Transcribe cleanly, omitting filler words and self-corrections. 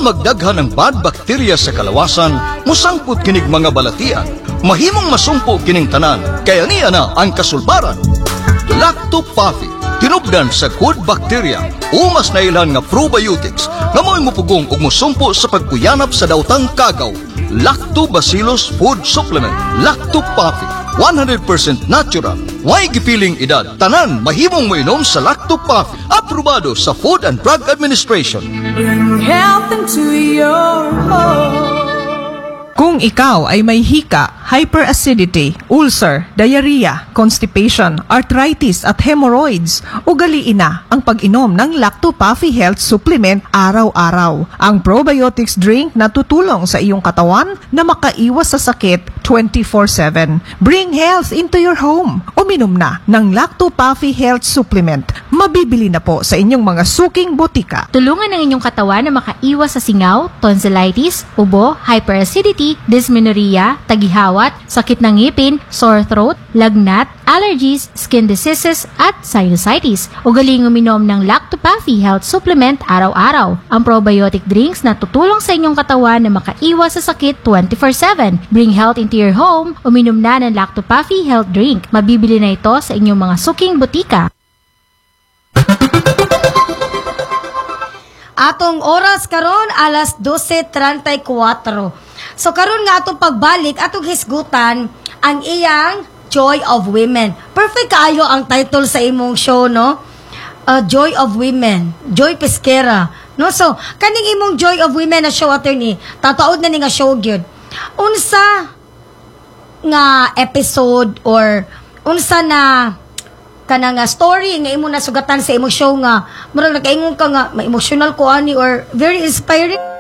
Aron magdaghan ng bad bacteria sa kalawasan, musangput kinig mga balatian. Mahimong masumpo kining tanan, kaya niya na ang kasulbaran. Lactopuffy, tinubdan sa good bacteria, umas na ilan nga probiotics, nga mo'y mupugong ug musumpo sa pagkuyanap sa dautang kagaw. Lactobacillus Food Supplement, Lactopuffy, 100% natural. Way gipiling edad, tanan mahimong moinom sa Lactopuffy, aprobado sa Food and Drug Administration. Bring health into your home. Kung ikaw ay may hika, hyperacidity, ulcer, diarrhea, constipation, arthritis at hemorrhoids, ugaliin na ang pag-inom ng Lactopuffy Health Supplement araw-araw. Ang probiotics drink na tutulong sa iyong katawan na makaiwas sa sakit 24/7. Bring health into your home. Uminom na ng Lactopuffy Health Supplement. Mabibili na po sa inyong mga suking botika. Tulungan ang inyong katawan na makaiwas sa singaw, tonsillitis, ubo, hyperacidity, dysmenorrhea, tagihawat, sakit ng ngipin, sore throat, lagnat, allergies, skin diseases, at sinusitis. Ugaling uminom ng Lactopuffy Health Supplement araw-araw. Ang probiotic drinks na tutulong sa inyong katawan na makaiwas sa sakit 24/7. Bring health into your home. Uminom na ng Lactopuffy Health Drink. Mabibili na ito sa inyong mga suking botika. Atong oras karon alas 12:34. So karon nga atong pagbalik atong hisgutan ang iyang Joy of Women. Perfect kaayo ang title sa imong show, no? Joy of Women, Joy Pesquera. No, so kaning imong Joy of Women na show attorney, tataod na ni nga show gyud. Unsa nga episode or unsa na kanang story nga imo nasugatan sa imong show nga murag nakaingon ka nga ma-emotional ko ani or very inspiring?